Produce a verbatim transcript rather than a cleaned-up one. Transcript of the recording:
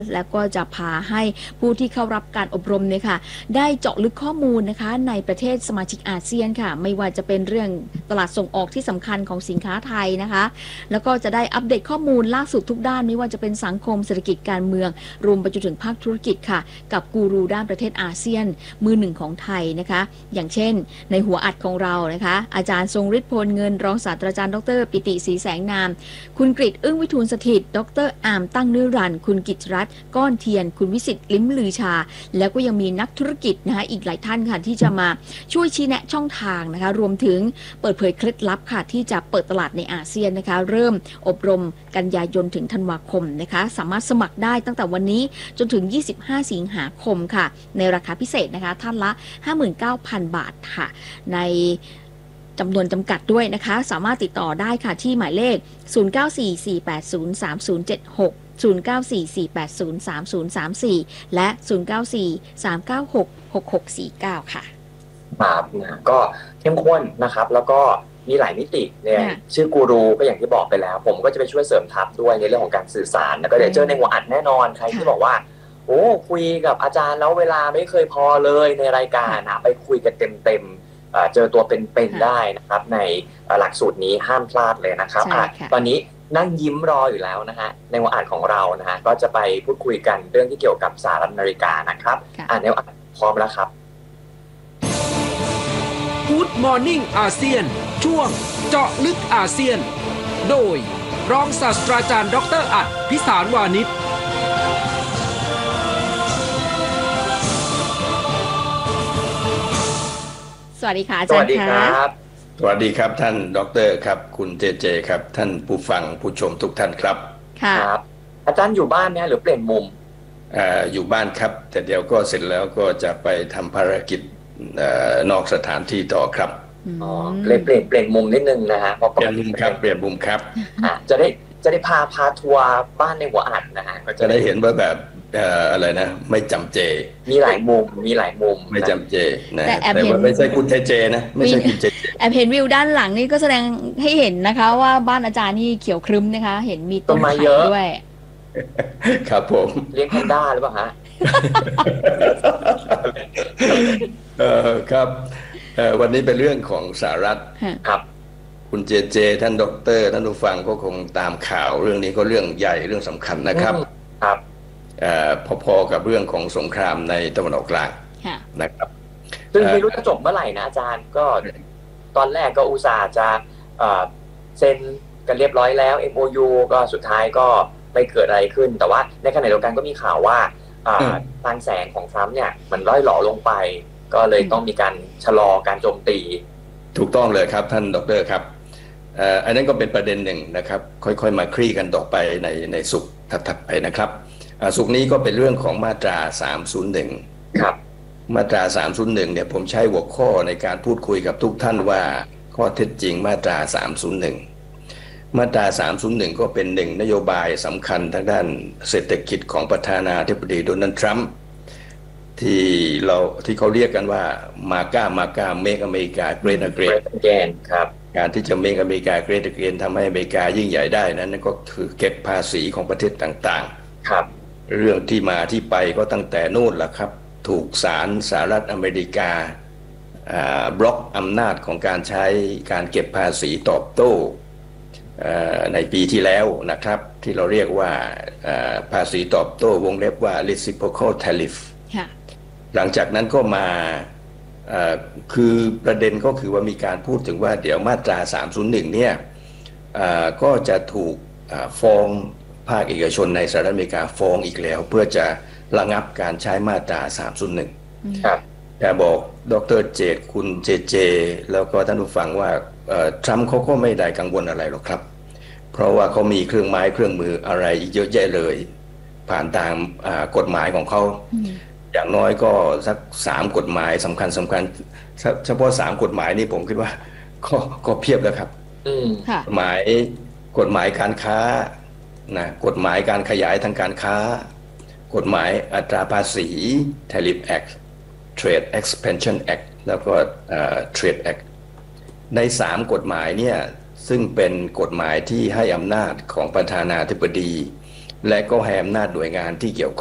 แล้วก็จะพาให้ผู้ที่เข้ารับการอบรมเนี่ยค่ะได้เจาะลึกข้อมูลนะคะในประเทศสมาชิกอาเซียนค่ะไม่ว่าจะเป็นเรื่องตลาดส่งออกที่สำคัญของสินค้าไทยนะคะแล้วก็จะได้อัปเดตข้อมูลล่าสุดทุกด้านไม่ว่าจะเป็นสังคมเศรษฐกิจการเมืองรวมไปจนถึงภาคธุรกิจค่ะกับกูรูด้านประเทศอาเซียนมือหนึ่งของไทยนะคะอย่างเช่นในหัวอัดของเรานะคะอาจารย์ทรงฤทธิ์พลเงินรองศาสตราจารย์ดรปิติศรีแสงนามคุณกฤษอึ้งวิทูลสถิตดรอามตั้งนิรันดร์คุณกิจรัตน์ก้อนเทียนคุณวิสิตลิ้มลือชาแล้วก็ยังมีนักธุรกิจนะคะอีกหลายท่านค่ะที่จะมาช่วยชี้แนะช่องทางนะคะรวมถึงเปิดเผยเคล็ดลับค่ะที่จะเปิดตลาดในอาเซียนนะคะเริ่มอบรมกันยายนถึงธันวาคมนะคะสามารถสมัครได้ตั้งแต่วันนี้จนถึงยี่สิบห้าสิงหาคมค่ะในราคาพิเศษนะคะท่านละ ห้าหมื่นเก้าพัน บาทค่ะในจำนวนจำกัดด้วยนะคะสามารถติดต่อได้ค่ะที่หมายเลขศูนย์ เก้า สี่ สี่ แปด ศูนย์ สาม ศูนย์ เจ็ด หก ศูนย์ เก้า สี่ สี่ แปด ศูนย์ สาม ศูนย์ สาม สี่และศูนย์ เก้า สี่ สาม เก้า หก หก หก สี่ เก้าค่ะครับนะก็เข้มข้นนะครับแล้วก็มีหลายมิติเนี่ยชื่อกูรูก็อย่างที่บอกไปแล้วผมก็จะไปช่วยเสริมทัพด้วยในเรื่องของการสื่อสารแล้วก็เดี๋ยวเจอในหัวอัดแน่นอนใครที่บอกว่าโอ้คุยกับอาจารย์แล้วเวลาไม่เคยพอเลยในรายการนะไปคุยกันเต็มๆเจอตัวเป็นๆได้นะครับในหลักสูตรนี้ห้ามพลาดเลยนะครับตอนนี้นั่งยิ้มรออยู่แล้วนะฮะในหัวอัดของเรานะฮะก็จะไปพูดคุยกันเรื่องที่เกี่ยวกับสหรัฐอเมริกานะครับอ่าในหัวอัดพร้อมแล้วครับ Good Morning อาเซียนช่วงเจาะลึกอาเซียนโดยรองศาสตราจารย์ดรอัฏฐพิสารวานิชสวัสดีค่ะอาจารย์ครับสวัสดีครับท่านดรครับคุณเจเจครับท่านผู้ฟังผู้ชมทุกท่านครับครับอาจารย์อยู่บ้านเนี่ยหรือเปลี่ยนมุมอ่าอยู่บ้านครับแต่เดี๋ยวก็เสร็จแล้วก็จะไปทำภารกิจนอกสถานที่ต่อครับอ๋อเปลี่ยนเปลี่ยนเปลี่ยนมุมนิดนึงนะฮะเปลี่ยนมุมครับเปลี่ยนมุมครับอ่าจะได้จะได้พาพาทัวร์บ้านในหัวอัดนะฮะก็จะได้เห็นว่าแบบอะไรนะไม่จำเจมีหลายมุมมีหลายมุมไม่จำเจนะแต่ว่าไม่ใช่คุณเจเจนะไม่ใช่คุณเจเจแอบเห็นวิวด้านหลังนี่ก็แสดงให้เห็นนะคะว่าบ้านอาจารย์นี่เขียวครึ้มนะคะเห็นมีต้นไม้เยอะด้วยครับผมเลี้ยงแพนด้าหรือเปล่าฮะเออครับวันนี้เป็นเรื่องของสหรัฐครับคุณเจเจท่านด็อกเตอร์ท่านผู้ฟังก็คงตามข่าวเรื่องนี้ก็เรื่องใหญ่เรื่องสำคัญนะครับครับพอๆกับเรื่องของสงครามในตะวันออกกลางนะครับซึ่งไม่รู้จะจบเมื่อไหร่นะอาจารย์ก็ตอนแรกก็อุตส่าห์จะเซ็นกันเรียบร้อยแล้ว เอ็ม โอ ยู ก็สุดท้ายก็ไม่เกิดอะไรขึ้นแต่ว่าในขณะเดียวกันก็มีข่าวว่าทางแสงของทรัมป์เนี่ยมันร่อยหล่อลงไปก็เลยต้องมีการชะลอการโจมตีถูกต้องเลยครับท่านดรครับอันนั้นก็เป็นประเด็นหนึ่งนะครับค่อยๆมาคลี่กันต่อไปในในสุขถัดๆไปนะครับสุขนี้ก็เป็นเรื่องของมาตราสามศูนย์หนึ่งครับมาตราสามศูนย์หนึ่งเนี่ยผมใช้หัวข้อในการพูดคุยกับทุกท่านว่าข้อเท็จจริงมาตราสามศูนย์หนึ่งมาตราสามศูนย์หนึ่งก็เป็นหนึ่งนโยบายสำคัญทางด้านเศรษฐกิจของประธานาธิบดีโดนัลด์ทรัมป์ที่เราที่เขาเรียกกันว่ามาก้ามาก้าเมกอเมริกาเกรทเกรทแกนครับการที่จะเมกอเมริกาเกรทเกรททำให้อเมริกายิ่งใหญ่ได้นั้นนั่นก็คือเก็บภาษีของประเทศต่างๆครับเรื่องที่มาที่ไปก็ตั้งแต่นู่นแหละครับถูกศาลสหรัฐอเมริกาบล็อกอำนาจของการใช้การเก็บภาษีตอบโต้ในปีที่แล้วนะครับที่เราเรียกว่าภาษีตอบโต้วงเล็บว่า reciprocal tariff หลังจากนั้นก็มาคือประเด็นก็คือว่ามีการพูดถึงว่าเดี๋ยวมาตราสามศูนย์หนึ่งเนี่ยก็จะถูกฟ้องภาคเอกชนในสหรัฐอเมริกาฟ้องอีกแล้วเพื่อจะระงับการใช้มาตราสามศูนย์หนึ่งครับแต่บอกดร.เจตคุณเจเจแล้วก็ท่านผู้ฟังว่าทรัมป์เขาก็ไม่ได้กังวลอะไรหรอกครับเพราะว่าเขามีเครื่องไม้เครื่องมืออะไรอีกเยอะแยะเลยผ่านตามกฎหมายของเขาอย่างน้อยก็สักสามกฎหมายสำคัญสำคัญเฉพาะสามกฎหมายนี่ผมคิดว่าก็ก็เพียบแล้วครับกฎหมายกฎหมายการค้านะกฎหมายการขยายทางการค้ากฎหมายอัตราภาษี Tariff Act Trade Expansion Act แล้วก็ Trade Act ในสามกฎหมายเนี่ยซึ่งเป็นกฎหมายที่ให้อำนาจของประธานาธิบดีและก็ให้อำนาจหน่วยงานที่เกี่ยว